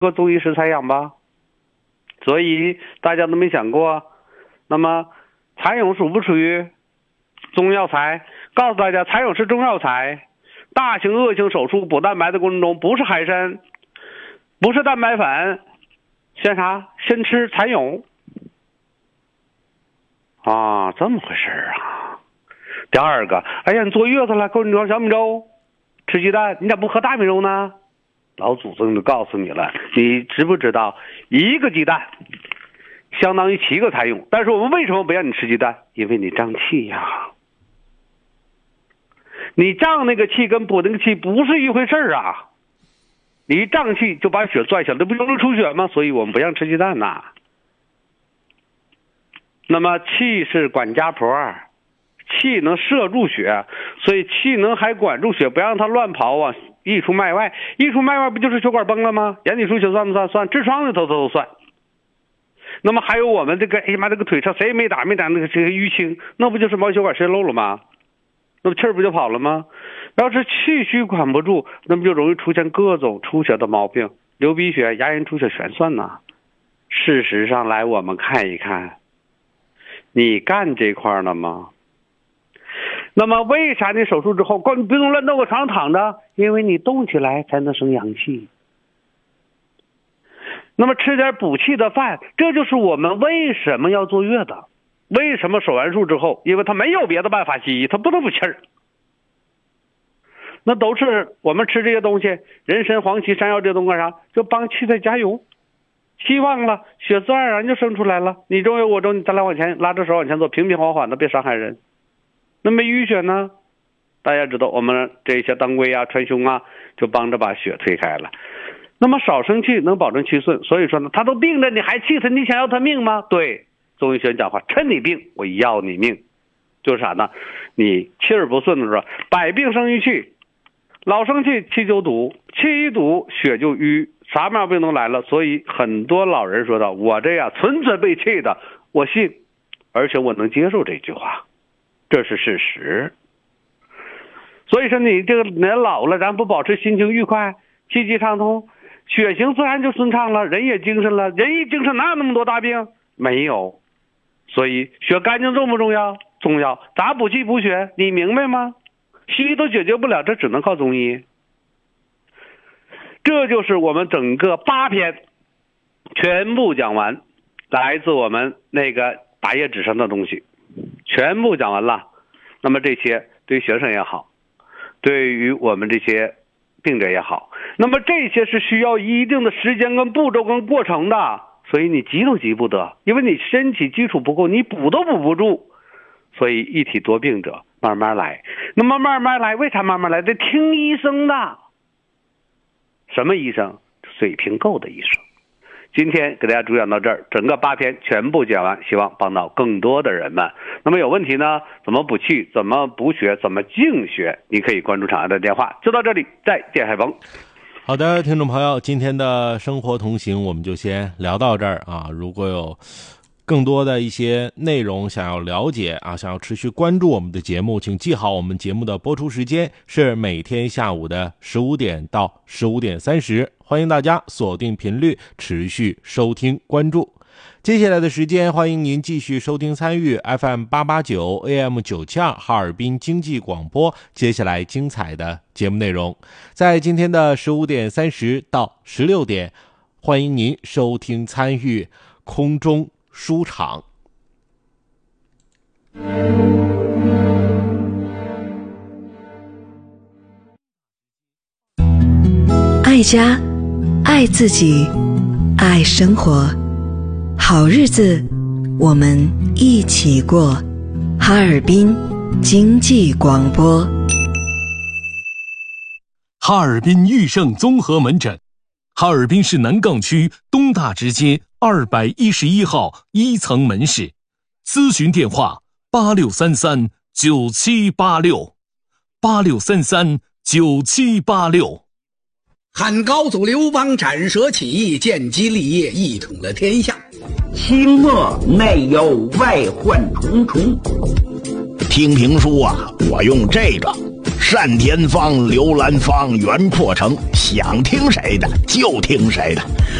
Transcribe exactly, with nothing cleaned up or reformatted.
个中医食材养吧，所以大家都没想过，那么蚕蛹属不属于中药材？告诉大家，蚕蛹是中药材。大型恶性手术补蛋白的过程中，不是海参，不是蛋白粉，先啥？先吃蚕蛹啊，这么回事啊。第二个，哎呀，你坐月子了，给你装小米粥，吃鸡蛋，你咋不喝大米粥呢？老祖宗就告诉你了，你知不知道一个鸡蛋相当于七个蚕蛹？但是我们为什么不让你吃鸡蛋？因为你胀气呀。你胀那个气跟补那个气不是一回事啊！你一胀气就把血拽起来，这不容易出血吗？所以我们不让吃鸡蛋呐。那么气是管家婆，气能摄入血，所以气能还管住血，不让它乱跑啊，溢出脉外。溢出脉外不就是血管崩了吗？眼底出血算不算？算。痔疮的头头都算。那么还有我们这个，哎呀妈，这个腿上谁也没打没打那个这个淤青，那不就是毛血管渗漏了吗？那么气儿不就跑了吗？要是气虚管不住，那么就容易出现各种出血的毛病，流鼻血、牙龈出血全算呐。事实上，来我们看一看，你干这块了吗？那么为啥你手术之后，你不用乱动个床上躺着？因为你动起来才能生阳气。那么吃点补气的饭，这就是我们为什么要坐月的。为什么手完术之后？因为他没有别的办法，西医他不能补气儿。那都是我们吃这些东西，人参、黄芪、山药这东西干啥？就帮气在加油，气旺了，血自然而然就生出来了。你中有我中，咱俩往前拉着手往前走，平平缓缓的，别伤害人。那么淤血呢？大家知道，我们这些当归啊、川芎啊，就帮着把血推开了。那么少生气能保证气顺，所以说呢，他都病着，你还气他？你想要他命吗？对。中医学讲话，趁你病我要你命，就是啥呢？你气儿不顺的时候，百病生于气，老生气气就堵，气一堵血就瘀，啥毛病都来了。所以很多老人说道，我这样纯纯被气的，我信，而且我能接受这句话，这是事实。所以说你这个年老了，咱不保持心情愉快，气机畅通，血行自然就顺畅了，人也精神了。人一精神哪有那么多大病？没有。所以血干净重不重要？重要。咋补气补血？你明白吗？西医都解决不了，这只能靠中医。这就是我们整个八篇全部讲完，来自我们那个八页纸上的东西全部讲完了。那么这些对于学生也好，对于我们这些病者也好，那么这些是需要一定的时间跟步骤跟过程的。所以你急都急不得，因为你身体基础不够，你补都补不住。所以一体多病者慢慢来。那么慢慢来，为啥慢慢来？得听医生的。什么医生？水平够的医生。今天给大家主讲到这儿，整个八篇全部讲完，希望帮到更多的人们。那么有问题呢？怎么补气？怎么补血？怎么净血？你可以关注长安的电话。就到这里，再见，海峰。 好的，听众朋友，今天的生活同行我们就先聊到这儿啊。如果有更多的一些内容想要了解啊，想要持续关注我们的节目，请记好我们节目的播出时间是每天下午的十五点到十五点三十，欢迎大家锁定频率持续收听关注。接下来的时间，欢迎您继续收听参与 F M 八八九 A M 九七二哈尔滨经济广播。接下来精彩的节目内容，在今天的十五点三十到十六点，欢迎您收听参与空中书场。 爱家，爱自己，爱生活。好日子我们一起过。哈尔滨经济广播。 哈尔滨裕盛综合门诊，哈尔滨市南岗区东大直街二百一十一号一层门市，咨询电话八六三三九七八六八六三三九七八六。 汉高祖刘邦斩蛇起义，建基立业，一统了天下。 清末内忧外患重重，听评书啊，我用这个； 单田芳、刘兰芳、袁阔成，想听谁的就听谁的。